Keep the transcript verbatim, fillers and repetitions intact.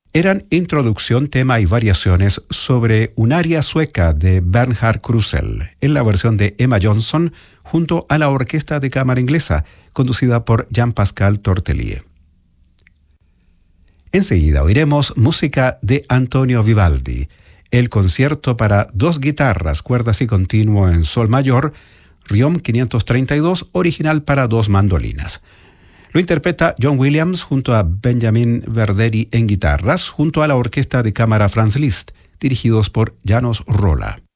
eran introducción, tema y variaciones sobre un aria sueca de Bernhard Krusell, en la versión de Emma Johnson, junto a la Orquesta de Cámara Inglesa, conducida por Jean-Pascal Tortelier. Enseguida oiremos música de Antonio Vivaldi, el concierto para dos guitarras, cuerdas y continuo en sol mayor, Riom quinientos treinta y dos, original para dos mandolinas. Lo interpreta John Williams junto a Benjamin Verderi en guitarras, junto a la Orquesta de Cámara Franz Liszt, dirigidos por János Róla.